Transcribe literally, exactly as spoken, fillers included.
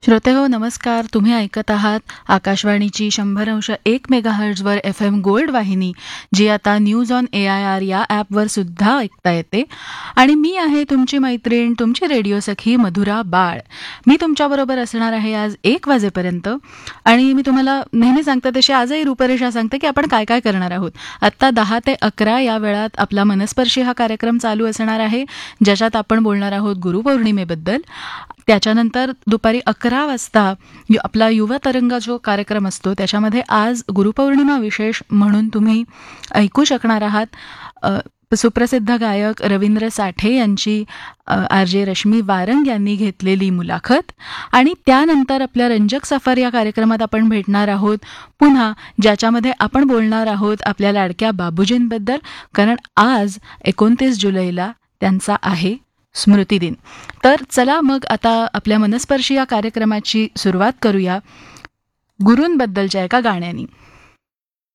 श्रोतेहो नमस्कार. तुम्ही ऐकत आहात आकाशवाणीची शंभर अंश एक मेगाहर्ट्झवर एफ एम गोल्ड वाहिनी, जी आता news on A I R या ॲपवर सुद्धा ऐकता येते. आणि मी आहे तुमची मैत्रीण, तुमची रेडिओ सखी मधुरा बाळ. मी तुमच्याबरोबर असणार आहे आज एक वाजेपर्यंत. आणि मी तुम्हाला नेहमी सांगते तशी आजही रूपरेषा सांगते की आपण काय काय करणार आहोत. आत्ता दहा ते अकरा या वेळात आपला मनस्पर्शी हा कार्यक्रम चालू असणार आहे, ज्याच्यात आपण बोलणार आहोत गुरुपौर्णिमेबद्दल. त्याच्यानंतर दुपारी अकरा वाजता यु आपला युवा तरंग जो कार्यक्रम असतो त्याच्यामध्ये आज गुरुपौर्णिमा विशेष म्हणून तुम्ही ऐकू शकणार आहात अ, सुप्रसिद्ध गायक रवींद्र साठे यांची आर जे रश्मी वारंग यांनी घेतलेली मुलाखत. आणि त्यानंतर आपल्या रंजक सफर या कार्यक्रमात आपण भेटणार आहोत पुन्हा, ज्याच्यामध्ये आपण बोलणार आहोत आपल्या लाडक्या बाबूजींबद्दल, कारण आज एकोणतीस जुलैला त्यांचा आहे स्मृतिदिन. तर चला मग आता आपल्या मनस्पर्शी या कार्यक्रमाची सुरुवात करूया गुरूंबद्दलच्या एका गाण्यानी.